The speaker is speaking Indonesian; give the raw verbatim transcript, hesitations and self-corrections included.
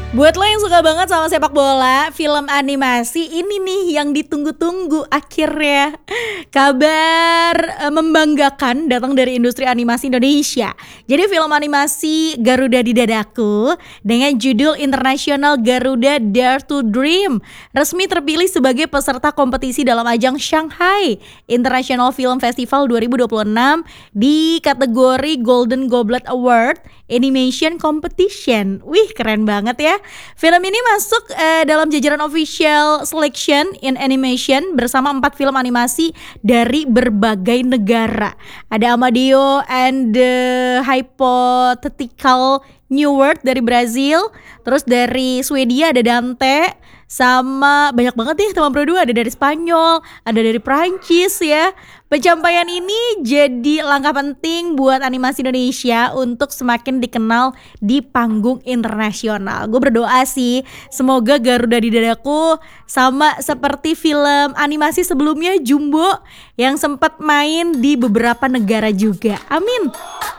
Buat lo yang suka banget sama sepak bola, film animasi ini nih yang ditunggu-tunggu akhirnya. Kabar eh, membanggakan datang dari industri animasi Indonesia. Jadi film animasi Garuda di Dadaku dengan judul internasional Garuda Dare to Dream resmi terpilih sebagai peserta kompetisi dalam ajang Shanghai International Film Festival dua ribu dua puluh enam di kategori Golden Goblet Award Animation Competition. Wih, keren banget ya. Film ini masuk eh, dalam jajaran official selection in animation bersama empat film animasi dari berbagai negara. Ada Amadeus and the Hypothetical New World dari Brazil, terus dari Swedia ada Dante, sama banyak banget nih teman Pro dua, ada dari Spanyol, ada dari Prancis ya. Pencapaian ini jadi langkah penting buat animasi Indonesia untuk semakin dikenal di panggung internasional. Gue berdoa sih semoga Garuda di Dadaku sama seperti film animasi sebelumnya Jumbo yang sempat main di beberapa negara juga. Amin.